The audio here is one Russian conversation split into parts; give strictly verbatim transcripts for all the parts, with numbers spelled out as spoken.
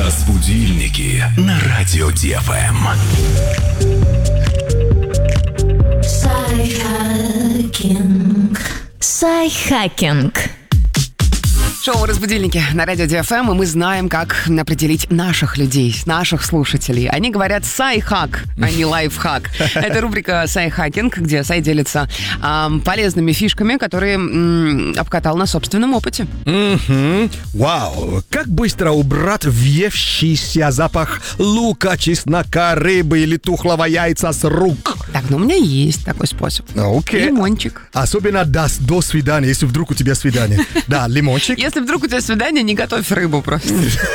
Разбудильники на радио ди эф эм. Сайхакинг. Сайхакинг. Шоу «Разбудильники» на радио ди эф эм, и мы знаем, как определить наших людей, наших слушателей. Они говорят «сайхак», а не «лайфхак». Это рубрика «Сайхакинг», где Сай делится эм, полезными фишками, которые м, обкатал на собственном опыте. Mm-hmm. Вау! Как быстро убрать въевшийся запах лука, чеснока, рыбы или тухлого яйца с рук? Так, ну у меня есть такой способ. Окей. Лимончик. Особенно до, до свидания, если вдруг у тебя свидание. Да, лимончик. Если вдруг у тебя свидание, не готовь рыбу просто.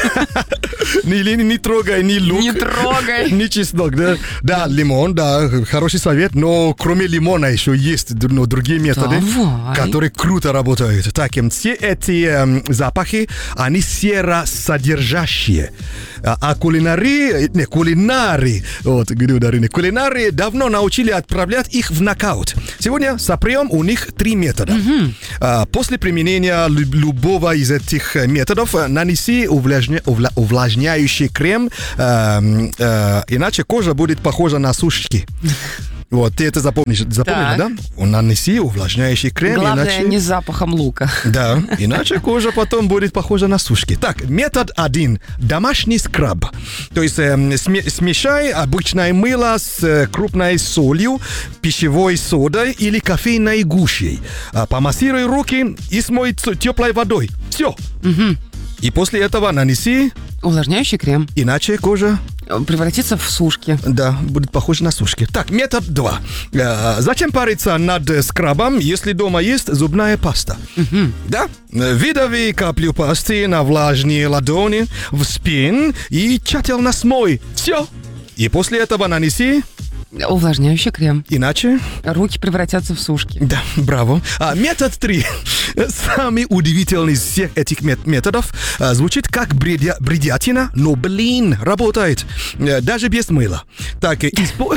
Не, не трогай ни лук. Не трогай. Ни чеснок, да. Да, лимон, да, хороший совет, но кроме лимона еще есть ну, другие методы, Давай. которые круто работают. Так, все эти э, запахи, они серосодержащие. А, а кулинари, не, кулинары, вот, говорю, Дарина, кулинары давно научили отправлять их в нокаут. Сегодня сопрем у них три метода. Mm-hmm. А, после применения любого из этих методов нанеси увлажня, увла, увлажняющий крем, э, э, иначе кожа будет похожа на сушки. Вот, ты это запомнишь, запомнила, да? Нанеси увлажняющий крем. Главное, иначе... не запахом лука. Да, иначе кожа потом будет похожа на сушки. Так, метод один. Домашний скраб. То есть э, сме- смешай обычное мыло с э, крупной солью, пищевой содой или кофейной гущей. А, помассируй руки и смой ц- теплой водой. Все. Угу. И после этого нанеси... Увлажняющий крем. Иначе кожа... Превратится в сушки. Да, будет похоже на сушки. Так, метод два. Э, зачем париться над скрабом, если дома есть зубная паста? Угу. Да? Выдави каплю пасты на влажные ладони, в спин и тщательно смой. Все. И после этого нанеси... Увлажняющий крем. Иначе... Руки превратятся в сушки. Да, браво. А, метод три. Самый удивительный из всех этих методов. А, звучит как бредя, бредятина, но, блин, работает. А, даже без мыла. Так, испо...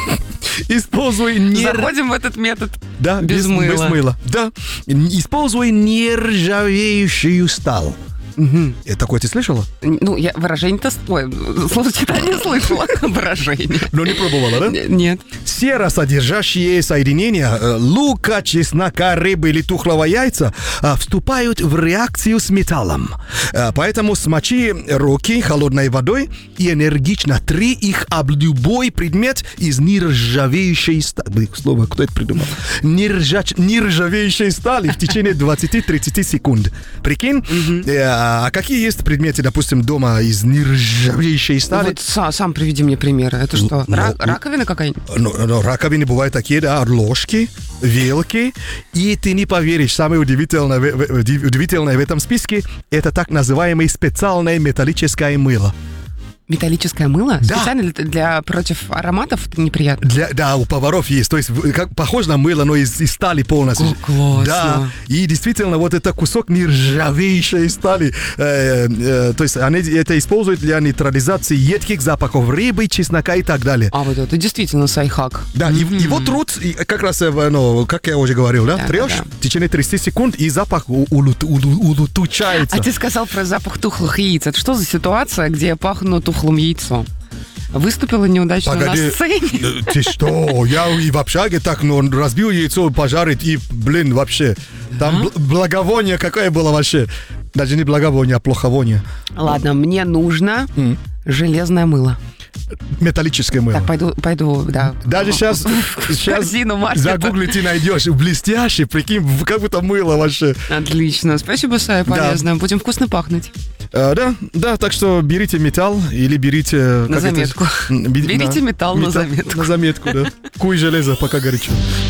используй... Нер... Заходим в этот метод да, без, без мыла. Без мыла. Да. Используй нержавеющую сталь. Угу. Такое ты слышала? Ну, я выражение-то... Ой, словосочетание слышала. Выражение. Но не пробовала, да? Нет. Серосодержащие соединения лука, чеснока, рыбы или тухлого яйца вступают в реакцию с металлом. Поэтому смочи руки холодной водой и энергично три их об любой предмет из нержавеющей стали. Слово, кто это придумал? Нержа... Нержавеющей стали в течение двадцать-тридцать секунд. Прикинь? Mm-hmm. А какие есть предметы, допустим, дома из нержавеющей стали? Вот са, сам приведи мне примеры. Это что, ну, рак, раковина какая-нибудь? Ну, ну, раковины бывают такие, да, ложки, вилки. И ты не поверишь, самое удивительное, удивительное в этом списке – это так называемое специальное металлическое мыло. Металлическое мыло? Да. Специально для, для против ароматов? Это неприятно. Для, да, у поваров есть. То есть как, похоже на мыло, но из, из стали полностью. О, классно. Да. И действительно, вот это кусок нержавеющей стали. Э, э, то есть они это используют для нейтрализации едких запахов рыбы, чеснока и так далее. А вот это действительно сайхак. Да, mm-hmm. и, и вот труд, и как раз, ну, как я уже говорил, да, да трешь да, да. в течение тридцати секунд, и запах улетучается. А ты сказал про запах тухлых яиц. Это что за ситуация, где я пахну тухлым яйцом? Выступила неудачно Погоди, на сцене. Ты что? Я и в общаге так, ну, разбил яйцо, пожарить, и, блин, вообще, там а? благовоние какое было вообще. Даже не благовоние, а плоховоние. Ладно, мне нужно mm. железное мыло. Металлическое мыло. Так, пойду, пойду, да. Даже сейчас, сейчас загуглите, найдешь. Блестящий, прикинь, как будто мыло вообще. Отлично. Спасибо, Сая, полезно. Да. Будем вкусно пахнуть. А, да, да, так что берите металл или берите... На заметку. Это? Берите на, металл, металл на заметку. На заметку, да. Куй железо, пока горячо.